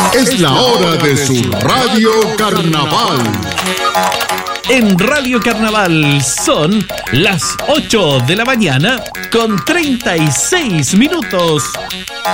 Es la hora de su Radio Carnaval. En Radio Carnaval son las 8 de la mañana con 36 minutos.